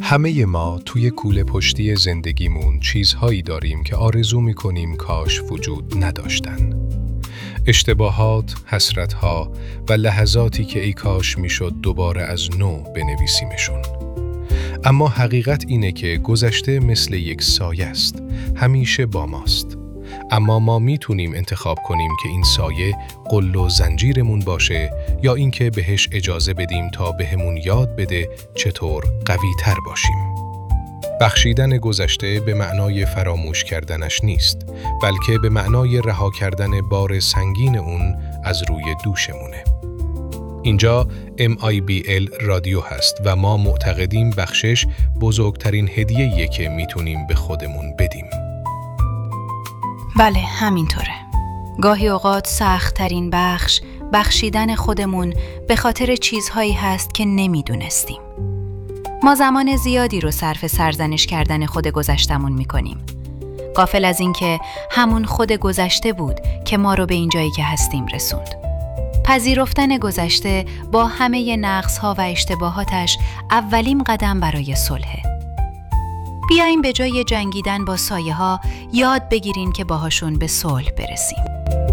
همه ما توی کوله پشتی زندگیمون چیزهایی داریم که آرزو می‌کنیم کاش وجود نداشتن. اشتباهات، حسرت‌ها و لحظاتی که ای کاش میشد دوباره از نو بنویسیمشون. اما حقیقت اینه که گذشته مثل یک سایه است، همیشه با ماست. اما ما میتونیم انتخاب کنیم که این سایه غل و زنجیرمون باشه یا اینکه بهش اجازه بدیم تا بهمون یاد بده چطور قوی‌تر باشیم. بخشیدن گذشته به معنای فراموش کردنش نیست، بلکه به معنای رها کردن بار سنگین اون از روی دوشمونه. اینجا MIBL رادیو هست و ما معتقدیم بخشش بزرگترین هدیه‌ایه که میتونیم به خودمون بدیم. بله، همینطوره. گاهی اوقات سخت‌ترین بخشیدن خودمون به خاطر چیزهایی هست که نمیدونستیم. ما زمان زیادی رو صرف سرزنش کردن خود گذشتمون میکنیم، غافل از این که همون خود گذشته بود که ما رو به این جایی که هستیم رسوند. پذیرفتن گذشته با همه نقص‌ها و اشتباهاتش اولین قدم برای صلحه. بیایم به جای جنگیدن با سایه‌ها یاد بگیریم که باهاشون به صلح برسیم.